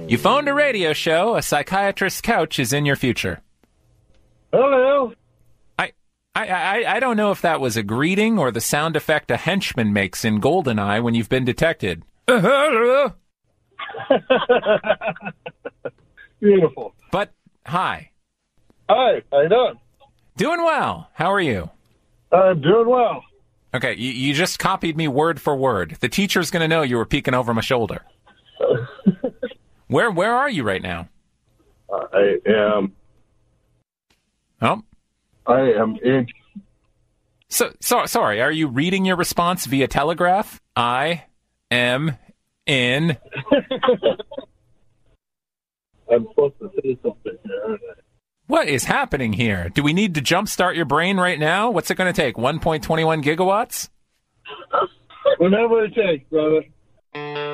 You phoned a radio show. A psychiatrist's couch is in your future. Hello. I don't know if that was a greeting or the sound effect a henchman makes in GoldenEye when you've been detected. Beautiful. But, hi. Hi, how you doing? Doing well. How are you? I'm doing well. Okay, you just copied me word for word. The teacher's going to know you were peeking over my shoulder. Where are you right now? I am in. Sorry, are you reading your response via telegraph? I am in. I'm supposed to say something here, aren't I? What is happening here? Do we need to jumpstart your brain right now? What's it going to take, 1.21 gigawatts? Whenever it takes, brother.